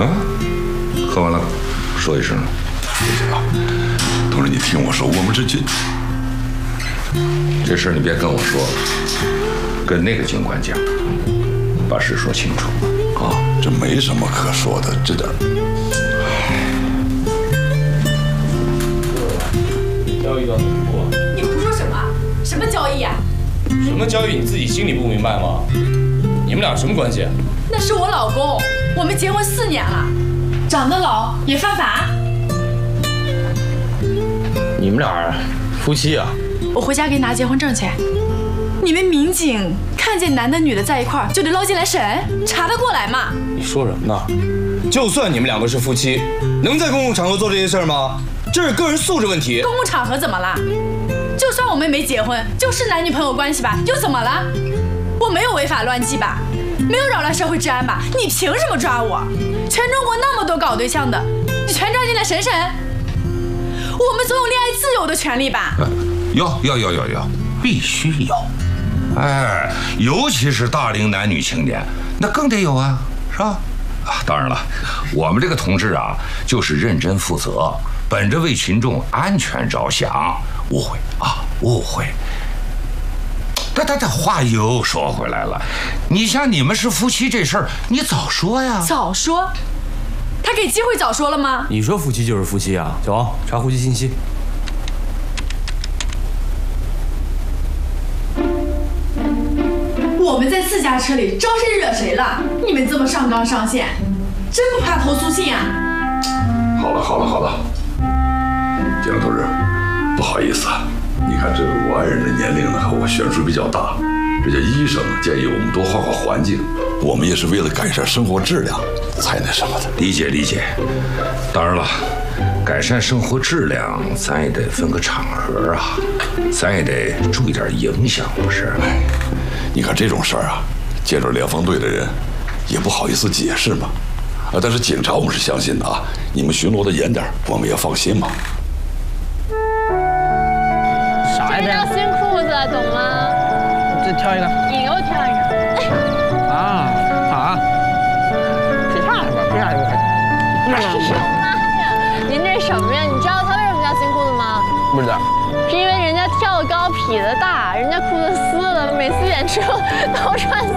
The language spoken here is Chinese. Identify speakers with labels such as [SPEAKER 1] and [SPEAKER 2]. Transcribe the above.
[SPEAKER 1] 啊，喝完了，说一声。
[SPEAKER 2] 行啊，同志，你听我说，我们
[SPEAKER 1] 这事儿你别跟我说了，跟那个警官讲，把事说清楚。
[SPEAKER 2] 啊，这没什么可说的，这点。
[SPEAKER 3] 交易到怎么过？
[SPEAKER 4] 你胡说什么？什么交易啊？
[SPEAKER 3] 什么交易？你自己心里不明白吗？你们俩什么关系？
[SPEAKER 4] 那是我老公，我们结婚4年了，长得老也犯法。
[SPEAKER 3] 你们俩夫妻啊？
[SPEAKER 4] 我回家给你拿结婚证去。你们民警看见男的女的在一块儿，就得捞进来审，查得过来吗？
[SPEAKER 3] 你说什么呢？就算你们两个是夫妻，能在公共场合做这些事儿吗？这是个人素质问题。
[SPEAKER 4] 公共场合怎么了？就算我们没结婚，就是男女朋友关系吧，又怎么了？我没有违法乱纪吧？没有扰乱社会治安吧？你凭什么抓我？全中国那么多搞对象的，你全抓进来审审？我们总有恋爱自由的权利吧？
[SPEAKER 1] 有，必须有。哎，尤其是大龄男女青年，那更得有啊，是吧？啊，当然了，我们这个同志啊，就是认真负责，本着为群众安全着想。误会啊，误会。但话又说回来了，你像你们是夫妻这事儿，你早说呀！
[SPEAKER 4] 早说？他给机会早说了吗？
[SPEAKER 3] 你说夫妻就是夫妻啊！小王，查户籍信息。
[SPEAKER 4] 我们在自家车里招谁惹谁了？你们这么上纲上线，真不怕投诉信啊？
[SPEAKER 2] 好了，蒋同志，不好意思啊，你看这我爱人的年龄呢和我悬殊比较大，这叫医生建议我们多换换环境，我们也是为了改善生活质量才那什么的。
[SPEAKER 1] 理解。当然了，改善生活质量，咱也得分个场合啊，咱也得注意点影响，不是？
[SPEAKER 2] 哎，你看这种事儿啊，见着联防队的人，也不好意思解释嘛。啊，但是警察我们是相信的啊，你们巡逻的严点，我们也放心嘛。
[SPEAKER 5] 啥呀？这叫新裤子，懂吗？
[SPEAKER 6] 再挑一个。
[SPEAKER 5] 你给我挑一个。
[SPEAKER 6] 啊，好啊。劈叉是吧？劈叉就可以。
[SPEAKER 5] 哎呦妈呀！您这什么呀？你知道他为什么叫新裤子吗？
[SPEAKER 6] 不知道。
[SPEAKER 5] 是因为人家跳高劈的大，人家裤子撕了，每次演出都穿